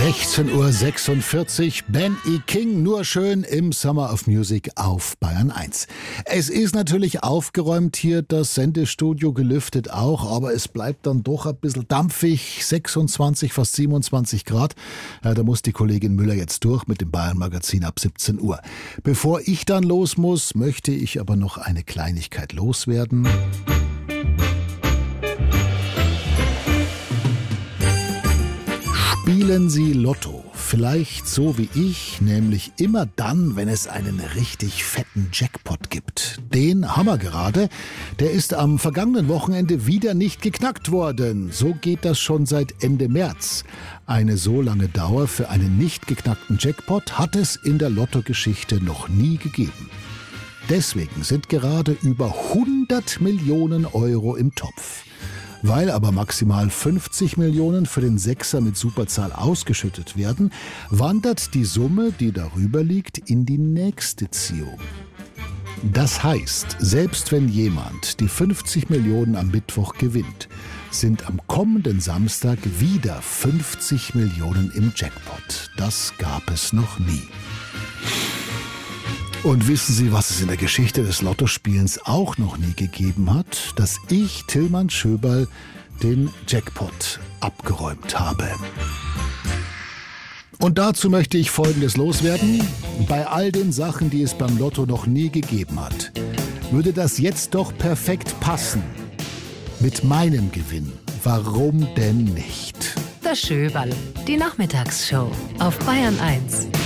16:46 Uhr, Ben E. King, nur schön im Summer of Music auf Bayern 1. Es ist natürlich aufgeräumt hier, das Sendestudio gelüftet auch, aber es bleibt dann doch ein bisschen dampfig, 26, fast 27 Grad. Ja, da muss die Kollegin Müller jetzt durch mit dem Bayern-Magazin ab 17 Uhr. Bevor ich dann los muss, möchte ich aber noch eine Kleinigkeit loswerden. Spielen Sie Lotto, vielleicht so wie ich, nämlich immer dann, wenn es einen richtig fetten Jackpot gibt. Den haben wir gerade. Der ist am vergangenen Wochenende wieder nicht geknackt worden. So geht das schon seit Ende März. Eine so lange Dauer für einen nicht geknackten Jackpot hat es in der Lottogeschichte noch nie gegeben. Deswegen sind gerade über 100 Millionen Euro im Topf. Weil aber maximal 50 Millionen für den Sechser mit Superzahl ausgeschüttet werden, wandert die Summe, die darüber liegt, in die nächste Ziehung. Das heißt, selbst wenn jemand die 50 Millionen am Mittwoch gewinnt, sind am kommenden Samstag wieder 50 Millionen im Jackpot. Das gab es noch nie. Und wissen Sie, was es in der Geschichte des Lottospielens auch noch nie gegeben hat? Dass ich, Tillmann Schöberl, den Jackpot abgeräumt habe. Und dazu möchte ich Folgendes loswerden. Bei all den Sachen, die es beim Lotto noch nie gegeben hat, würde das jetzt doch perfekt passen. Mit meinem Gewinn. Warum denn nicht? Das Schöberl, die Nachmittagsshow auf Bayern 1.